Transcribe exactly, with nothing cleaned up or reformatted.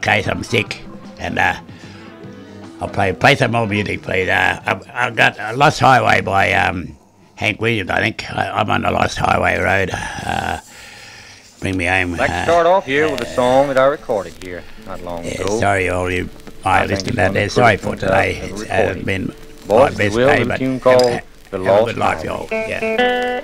case I'm sick, and uh, I'll play play some more music, please. Uh, I've, I've got uh, Lost Highway by um, Hank Williams, I think. I, I'm on the Lost Highway Road. Uh, bring me home. I'd like to uh, start off here uh, with a song that I recorded here not long yeah, ago. Sorry, all you might listen to that there. Sorry for today. It hasn't been Boys, my best will, day, a but tune called have, The have Lost a good life, Highway. y'all. Yeah.